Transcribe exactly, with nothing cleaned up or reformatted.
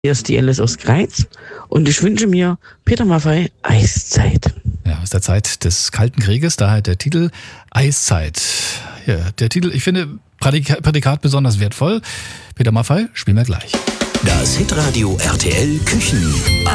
Hier ist die Alice aus Greiz und ich wünsche mir Peter Maffay Eiszeit. Ja, aus der Zeit des Kalten Krieges, daher der Titel Eiszeit. Ja, der Titel, ich finde Prädikat, Prädikat besonders wertvoll. Peter Maffay, spielen wir gleich. Das Hitradio R T L Küchen